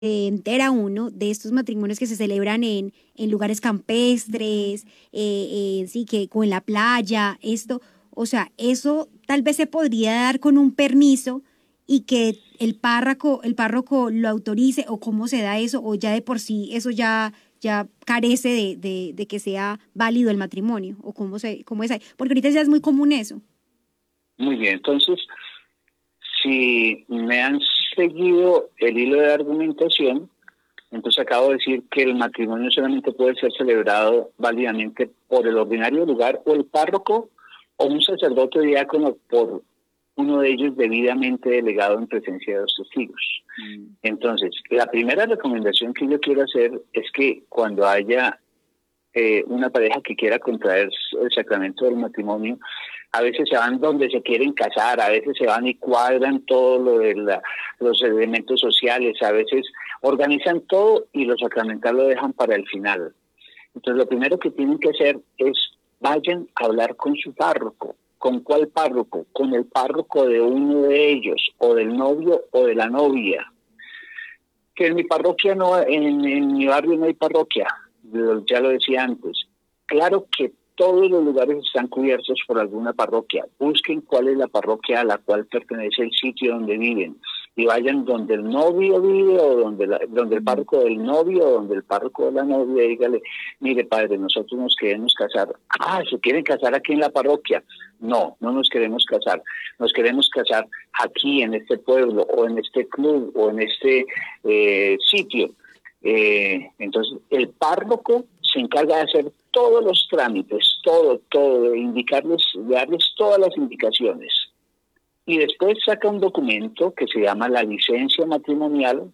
entera uno de estos matrimonios que se celebran en lugares campestres, sí, que o en la playa, esto, o sea, eso tal vez se podría dar con un permiso y que el párroco lo autorice, o cómo se da eso, o ya de por sí eso ya carece de que sea válido el matrimonio, o cómo es ahí, porque ahorita ya es muy común eso. Muy bien, entonces, si me han seguido el hilo de argumentación, entonces acabo de decir que el matrimonio solamente puede ser celebrado válidamente por el ordinario lugar o el párroco o un sacerdote o diácono, por uno de ellos debidamente delegado en presencia de los testigos. Entonces, la primera recomendación que yo quiero hacer es que cuando haya una pareja que quiera contraer el sacramento del matrimonio, a veces se van donde se quieren casar, a veces se van y cuadran todo lo de los elementos sociales, a veces organizan todo y lo sacramental lo dejan para el final. Entonces lo primero que tienen que hacer es vayan a hablar con su párroco. ¿Con cuál párroco? Con el párroco de uno de ellos, o del novio o de la novia. Que en mi parroquia no, en mi barrio no hay parroquia, ya lo decía antes. Claro que todos los lugares están cubiertos por alguna parroquia. Busquen cuál es la parroquia a la cual pertenece el sitio donde viven y vayan donde el novio vive, o donde el párroco del novio, o donde el párroco de la novia, y dígale: mire, padre, nosotros nos queremos casar. Ah, ¿se quieren casar aquí en la parroquia? No, no nos queremos casar. Nos queremos casar aquí en este pueblo, o en este club, o en este sitio. Entonces, el párroco se encarga de hacer todos los trámites, todo, de indicarles, de darles todas las indicaciones. Y después saca un documento que se llama la licencia matrimonial.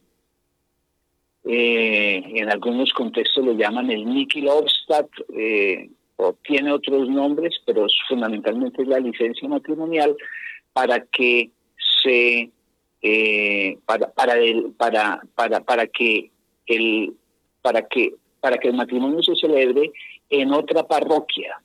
En algunos contextos lo llaman el Mikilovstat, o tiene otros nombres, pero fundamentalmente es la licencia matrimonial, para que se para que el matrimonio se celebre en otra parroquia.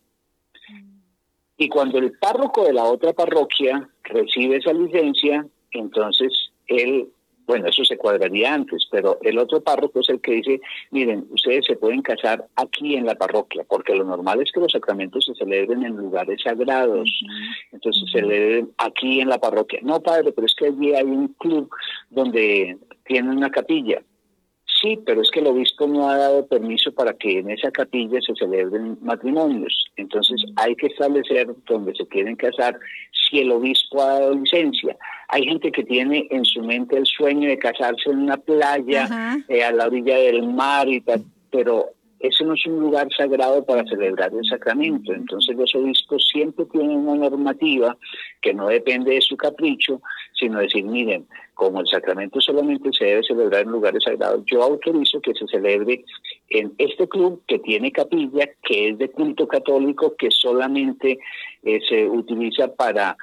Y cuando el párroco de la otra parroquia recibe esa licencia, entonces él, bueno, eso se cuadraría antes, pero el otro párroco es el que dice: miren, ustedes se pueden casar aquí en la parroquia, porque lo normal es que los sacramentos se celebren en lugares sagrados. Entonces se celebren aquí en la parroquia. No, padre, pero es que allí hay un club donde tienen una capilla. Sí, pero es que el obispo no ha dado permiso para que en esa capilla se celebren matrimonios. Entonces hay que establecer dónde se quieren casar, si el obispo ha dado licencia. Hay gente que tiene en su mente el sueño de casarse en una playa, a la orilla del mar y tal, pero ese no es un lugar sagrado para celebrar el sacramento. Entonces los obispos siempre tienen una normativa que no depende de su capricho, sino decir: miren, como el sacramento solamente se debe celebrar en lugares sagrados, yo autorizo que se celebre en este club que tiene capilla, que es de culto católico, que solamente se utiliza para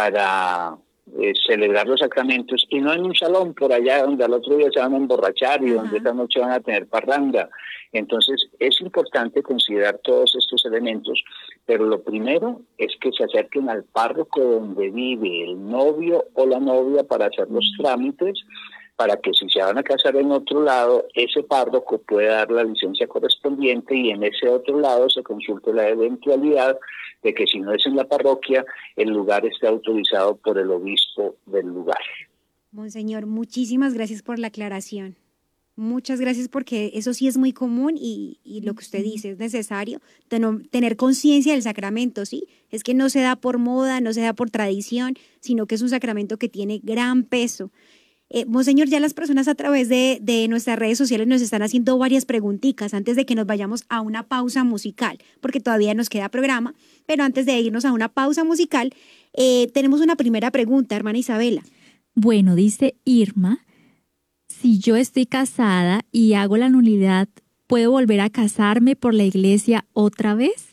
celebrar los sacramentos, y no en un salón por allá donde al otro día se van a emborrachar y donde esta noche van a tener parranda. Entonces es importante considerar todos estos elementos, pero lo primero es que se acerquen al párroco donde vive el novio o la novia para hacer los trámites, para que si se van a casar en otro lado, ese párroco pueda dar la licencia correspondiente, y en ese otro lado se consulte la eventualidad de que, si no es en la parroquia, el lugar esté autorizado por el obispo del lugar. Monseñor, muchísimas gracias por la aclaración. Muchas gracias, porque eso sí es muy común, y lo que usted dice, es necesario tener conciencia del sacramento, ¿sí? Es que no se da por moda, no se da por tradición, sino que es un sacramento que tiene gran peso. Monseñor, ya las personas a través de nuestras redes sociales nos están haciendo varias preguntitas antes de que nos vayamos a una pausa musical, porque todavía nos queda programa, pero antes de irnos a una pausa musical, tenemos una primera pregunta, hermana Isabela. Bueno, dice Irma: si yo estoy casada y hago la nulidad, ¿puedo volver a casarme por la iglesia otra vez?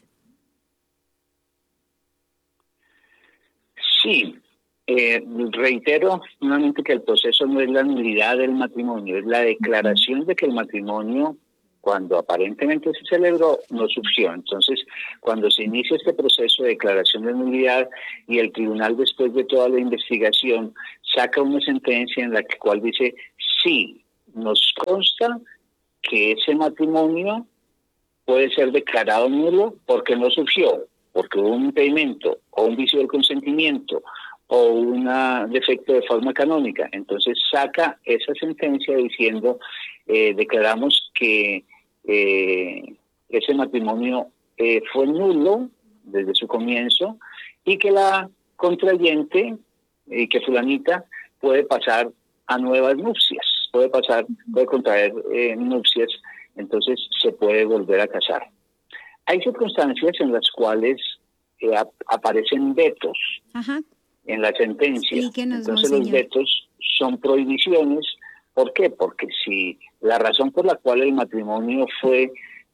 Sí. Reitero nuevamente que el proceso no es la nulidad del matrimonio, es la declaración de que el matrimonio, cuando aparentemente se celebró, no surgió. Entonces, cuando se inicia este proceso de declaración de nulidad y el tribunal, después de toda la investigación, saca una sentencia en la cual dice: sí, nos consta que ese matrimonio puede ser declarado nulo porque no surgió, porque hubo un impedimento o un vicio del consentimiento o un defecto de forma canónica. Entonces saca esa sentencia diciendo, declaramos que ese matrimonio fue nulo desde su comienzo y que la contrayente y que fulanita puede pasar a nuevas nupcias, puede contraer nupcias, entonces se puede volver a casar. Hay circunstancias en las cuales aparecen vetos. Ajá. En la sentencia. Explíquenos, entonces monseñor. Los vetos son prohibiciones. ¿Por qué? Porque si la razón por la cual el matrimonio fue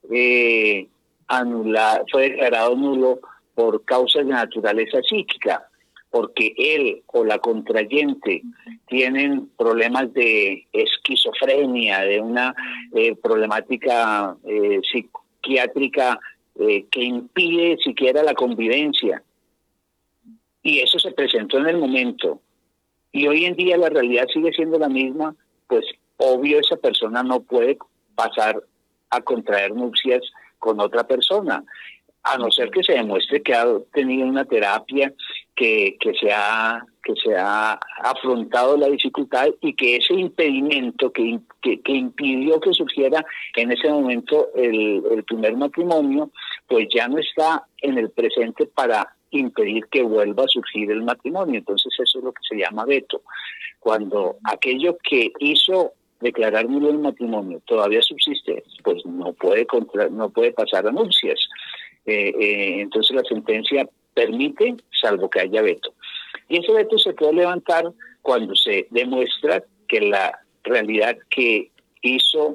anulado, fue declarado nulo por causas de naturaleza psíquica, porque él o la contrayente tienen problemas de esquizofrenia, de una problemática psiquiátrica que impide siquiera la convivencia, y eso se presentó en el momento, y hoy en día la realidad sigue siendo la misma, pues obvio esa persona no puede pasar a contraer nupcias con otra persona, a no ser que se demuestre que ha tenido una terapia, que se ha afrontado la dificultad y que ese impedimento que impidió que surgiera en ese momento el primer matrimonio, pues ya no está en el presente para impedir que vuelva a surgir el matrimonio. Entonces eso es lo que se llama veto. Cuando aquello que hizo declarar nulo el matrimonio todavía subsiste, pues no puede pasar a nupcias. Entonces la sentencia permite, salvo que haya veto. Y ese veto se puede levantar cuando se demuestra que la realidad que hizo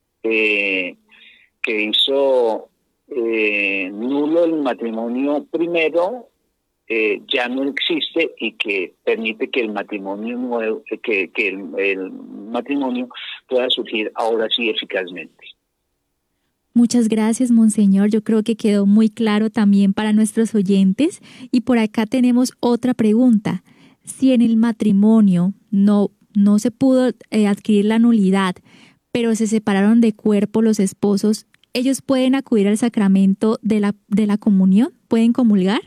nulo el matrimonio primero ya no existe, y que permite que el matrimonio nuevo, que el matrimonio pueda surgir ahora sí eficazmente. Muchas gracias, monseñor. Yo creo que quedó muy claro también para nuestros oyentes. Y por acá tenemos otra pregunta. Si en el matrimonio no se pudo adquirir la nulidad, pero se separaron de cuerpo los esposos, ¿ellos pueden acudir al sacramento de la comunión? ¿Pueden comulgar?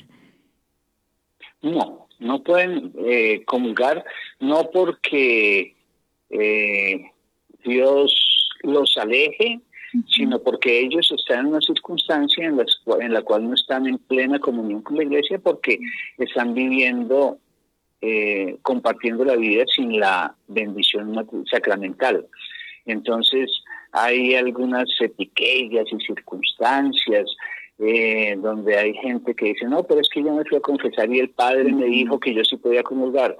No pueden comulgar, no porque Dios los aleje, sino porque ellos están en una circunstancia en la cual no están en plena comunión con la Iglesia, porque están viviendo, compartiendo la vida sin la bendición sacramental. Entonces hay algunas etiquetas y circunstancias donde hay gente que dice, no, pero es que yo me fui a confesar y el padre me dijo que yo sí podía comulgar.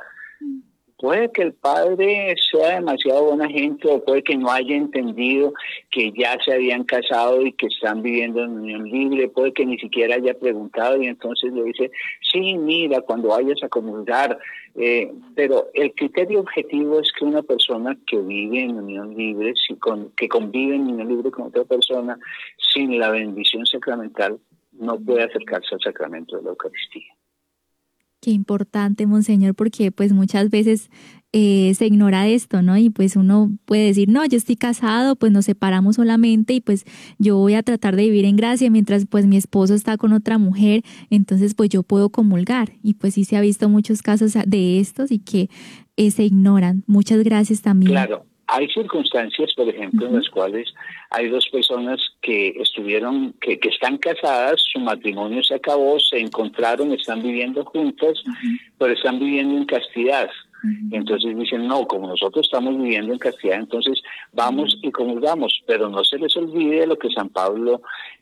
Puede que el padre sea demasiado buena gente, o puede que no haya entendido que ya se habían casado y que están viviendo en unión libre, puede que ni siquiera haya preguntado y entonces le dice, sí, mira, cuando vayas a comulgar. Pero el criterio objetivo es que una persona que vive en unión libre, que convive en unión libre con otra persona, sin la bendición sacramental, no puede acercarse al sacramento de la Eucaristía. Qué importante, monseñor, porque pues muchas veces se ignora esto, ¿no? Y pues uno puede decir, no, yo estoy casado, pues nos separamos solamente y pues yo voy a tratar de vivir en gracia mientras pues mi esposo está con otra mujer, entonces pues yo puedo comulgar. Y pues sí se ha visto muchos casos de estos y que se ignoran. Muchas gracias también. Claro. Hay circunstancias, por ejemplo, en las cuales hay dos personas que están casadas, su matrimonio se acabó, se encontraron, están viviendo juntas, pero están viviendo en castidad. Entonces dicen, no, como nosotros estamos viviendo en castidad, entonces vamos y comulgamos, pero no se les olvide lo que San Pablo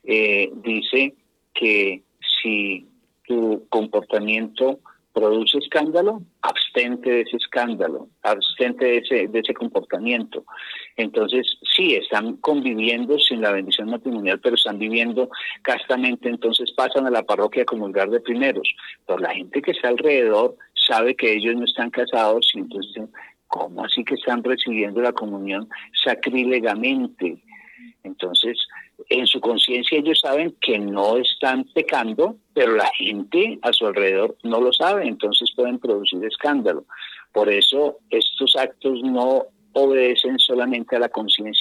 dice, que si tu comportamiento produce escándalo, abstente de ese escándalo, abstente de ese comportamiento. Entonces, sí, están conviviendo sin la bendición matrimonial, pero están viviendo castamente, entonces pasan a la parroquia a comulgar de primeros. Pero la gente que está alrededor sabe que ellos no están casados, y entonces dicen, ¿cómo así que están recibiendo la comunión sacrílegamente? Entonces, en su conciencia ellos saben que no están pecando, pero la gente a su alrededor no lo sabe, entonces pueden producir escándalo. Por eso estos actos no obedecen solamente a la conciencia